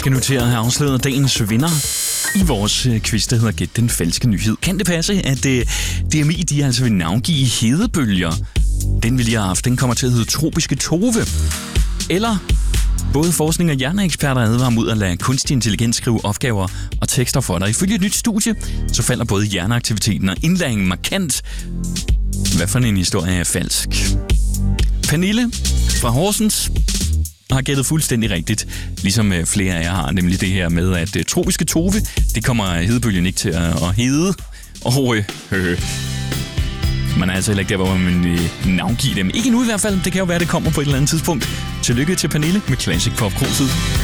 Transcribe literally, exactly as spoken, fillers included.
skal nu til at have afsløret dagens vinder i vores quiz, der hedder Gæt den falske nyhed. Kan det passe, at uh, D M I de altså vil navngive hedebølger? Den vi lige har haft, den kommer til at hedde tropiske tove. Eller både forskning og hjerneeksperter advarer mod at lade kunstig intelligens skrive opgaver og tekster for dig. Ifølge et nyt studie, så falder både hjerneaktiviteten og indlæringen markant. Hvad for en historie er falsk? Pernille fra Horsens har gættet fuldstændig rigtigt, ligesom flere af jer har, nemlig det her med, at uh, tropiske tove, det kommer hedebølgen ikke til at, at hede. Og øh, man er altså heller ikke der, hvor man øh, navngiver dem. Ikke nu i hvert fald, det kan jo være, det kommer på et eller andet tidspunkt. Tillykke til Pernille med Classic Pop Kruset.